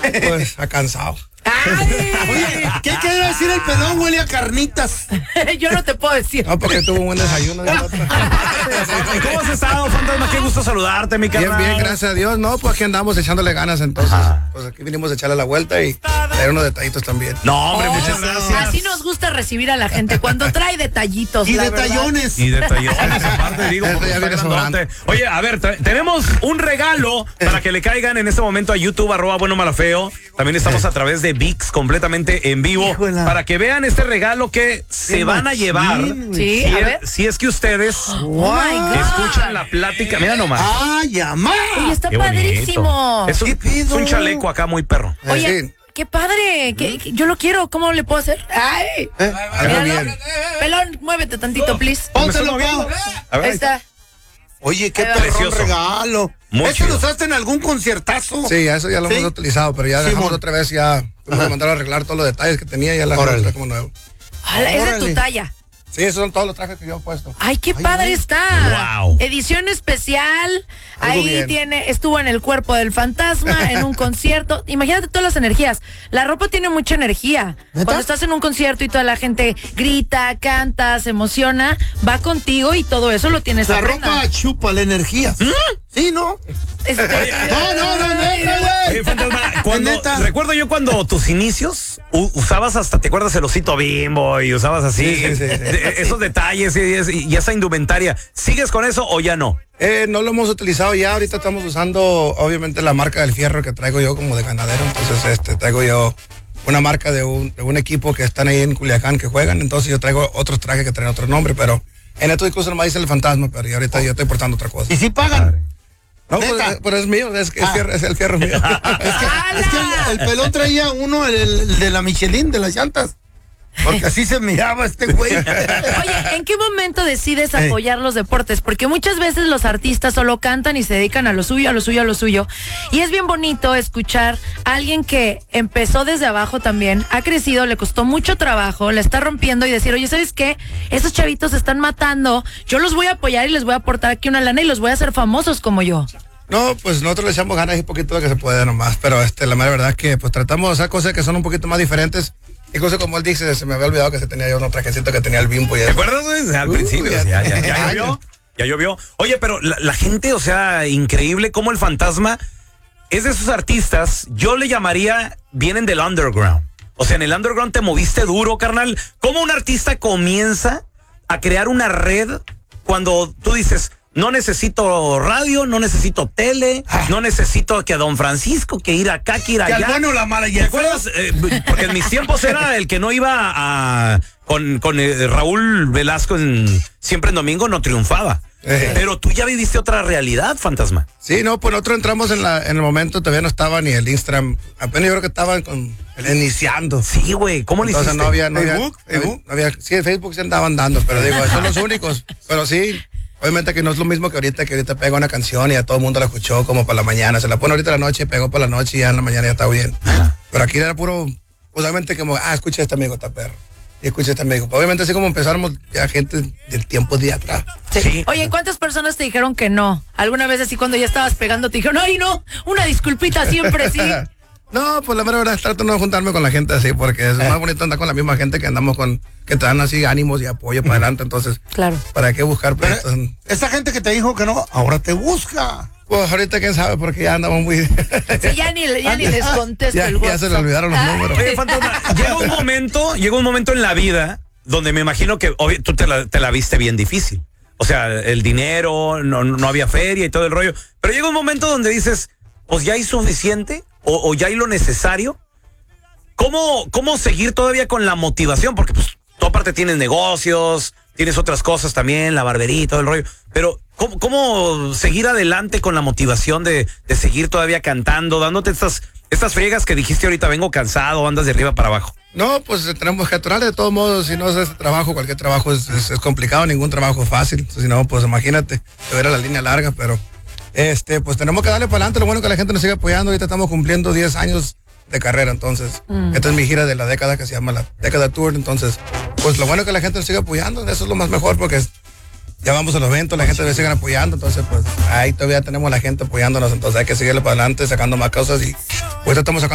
Pues, ha cansado. Oye, ¿qué quiere decir el pelón? Huele a carnitas. Yo no te puedo decir. No, porque tuvo un buen desayuno. ¿Cómo has estado, Fantasma? Qué gusto saludarte, mi carnal. Bien, gracias a Dios. No, pues aquí andamos echándole ganas, entonces. Pues aquí vinimos a echarle la vuelta y traer unos detallitos también. No, hombre, muchas gracias. Así nos gusta recibir a la gente cuando trae detallitos. Y la detallones. Y detallones, aparte, digo, porque Ya está viene sobrando. grandote. Oye, a ver, tenemos un regalo para que le caigan en este momento a YouTube, @buenomalafeo. También estamos a través de ViX, completamente en vivo, Híjola. para que vean este regalo que se van a llevar. Sí, a ver. Si es que ustedes Oh my God. escuchan la plática. Mira nomás. ¡Ay, amá! Oye, está Qué bonito. padrísimo. Es ¿Qué pido? un chaleco acá muy perro. Oye, Sí. qué padre. Yo lo quiero. ¿Cómo le puedo hacer? ¡Ay! Algo Míralo. bien. Pelón, muévete tantito, please. Póntelo, pa. A ver, Ahí está. Oye, qué Ahí va. perrón Precioso. regalo. Muy ¿Este lo chido. usaste en algún conciertazo? Sí, eso ya lo ¿Sí? hemos utilizado, pero ya dejamos Simón. otra vez, ya me mandaron a arreglar todos los detalles que tenía y ya la Órale. está como nuevo. Ala, es de tu Órale. talla. Sí, esos son todos los trajes que yo he puesto. Ay, qué padre está. Wow. Edición especial. Algo Ahí bien. estuvo en el cuerpo del fantasma, en un concierto. Imagínate todas las energías. La ropa tiene mucha energía. ¿Neta? Cuando estás en un concierto y toda la gente grita, canta, se emociona, va contigo y todo eso lo tienes La a prenda. ropa chupa la energía. Sí, ¿no? No. Oye, Fantasma, cuando, Neta. recuerdo yo cuando tus inicios usabas hasta, ¿te acuerdas el osito Bimbo? Y usabas así Sí. esos detalles y esa indumentaria. ¿Sigues con eso o ya no? No lo hemos utilizado ya, ahorita estamos usando obviamente la marca del fierro que traigo yo como de ganadero, entonces traigo yo una marca de un equipo que están ahí en Culiacán que juegan, entonces yo traigo otros trajes que traen otro nombre, pero en estos discursos nomás dice el fantasma, pero yo ahorita yo estoy portando otra cosa. ¿Y si pagan? No, pues, ¿Neta? pero es mío, es el fierro mío. Es que el pelón traía uno, el de la Michelin, de las llantas. Porque así se miraba este güey. Oye, ¿en qué momento decides apoyar los deportes? Porque muchas veces los artistas solo cantan y se dedican a lo suyo, a lo suyo, a lo suyo. Y es bien bonito escuchar a alguien que empezó desde abajo también, ha crecido, le costó mucho trabajo, la está rompiendo y decir, oye, ¿sabes qué? Esos chavitos se están matando, yo los voy a apoyar y les voy a aportar aquí una lana y los voy a hacer famosos como yo. No, pues nosotros le echamos ganas y poquito de que se puede nomás, pero la mera verdad es que pues tratamos de hacer cosas que son un poquito más diferentes. Y cosas como él dice, se me había olvidado que se tenía yo un trajecito que tenía el Bimbo y ¿Te eso. acuerdas, güey? Al principio. Ya llovió. Ya llovió. Oye, pero la gente, o sea, increíble cómo el fantasma es de esos artistas, yo le llamaría, vienen del underground. O sea, en el underground te moviste duro, carnal. ¿Cómo un artista comienza a crear una red cuando tú dices, no necesito radio, no necesito tele, no necesito que a Don Francisco, que ir acá, que ir Que allá? al bueno, la mala y el ¿Te acuerdas? Porque en mis tiempos era el que no iba con Raúl Velasco siempre en domingo, no triunfaba. Pero tú ya viviste otra realidad, fantasma. Sí, no, pues nosotros entramos en el momento, todavía no estaba ni el Instagram, apenas yo creo que estaban iniciando. Sí, güey, ¿cómo le Entonces hiciste? ¿Facebook? Sí, en Facebook se andaban dando, pero digo, son los únicos. Pero sí, obviamente que no es lo mismo que ahorita pega una canción y a todo el mundo la escuchó como para la mañana. Se la pone ahorita en la noche, pegó para la noche y ya en la mañana ya está bien. Pero aquí era puro, pues, obviamente como, escucha este amigo, está perro. Y escucha este amigo. Obviamente así como empezamos ya gente del tiempo de atrás. Sí. Oye, ¿cuántas personas te dijeron que no? ¿Alguna vez así cuando ya estabas pegando te dijeron, ay no, una disculpita siempre, sí? No, pues la mera verdad trato de no juntarme con la gente así, porque es más bonito andar con la misma gente que andamos que te dan así ánimos y apoyo para adelante, entonces, Claro. ¿para qué buscar Pero pleitos? esa gente que te dijo que no, ahora te busca. Pues ahorita quién sabe, porque ya andamos muy... Sí, ya ni les contesto ya, el ya se le WhatsApp. olvidaron los números. Oye, fantasma, llega un momento en la vida donde me imagino que tú te la viste bien difícil. O sea, el dinero, no había feria y todo el rollo. Pero llega un momento donde dices, pues ya hay suficiente o ya hay lo necesario. ¿Cómo seguir todavía con la motivación? Porque pues tú aparte tienes negocios, tienes otras cosas también, la barbería y todo el rollo. Pero ¿cómo seguir adelante con la motivación de seguir todavía cantando, dándote estas friegas que dijiste ahorita, vengo cansado, andas de arriba para abajo? No, pues tenemos que aturar de todos modos, si no es este trabajo, cualquier trabajo es complicado, ningún trabajo es fácil. Si no, pues imagínate, te verá la línea larga, pero pues tenemos que darle para adelante. Lo bueno es que la gente nos sigue apoyando. Ahorita estamos cumpliendo 10 años de carrera, entonces esta es mi gira de la década que se llama la Década Tour. Entonces, pues lo bueno es que la gente nos sigue apoyando, eso es lo más mejor, porque ya vamos a los eventos, la gente nos sigue apoyando, entonces pues ahí todavía tenemos la gente apoyándonos, entonces hay que seguirle para adelante sacando más cosas y pues estamos sacando